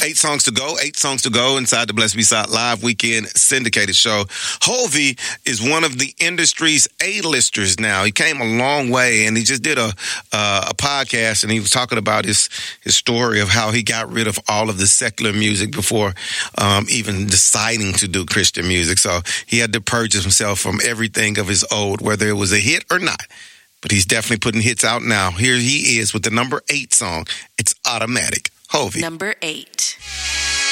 8 songs to go. 8 songs to go inside the Blessed Be South Live Weekend syndicated show. Hovey is one of the industry's A-listers now. He came a long way, and he just did a podcast, and he was talking about his story of how he got rid of all of the secular music before even deciding to do Christian music. So he had to purge himself from everything of his old, whether it was a hit or not. But he's definitely putting hits out now. Here he is with the number 8 song. It's Automatic. Hovey. Number 8.